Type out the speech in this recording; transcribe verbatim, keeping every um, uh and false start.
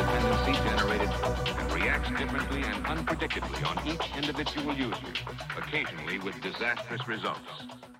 dependency generated and reacts differently and unpredictably on each individual user, occasionally with disastrous results.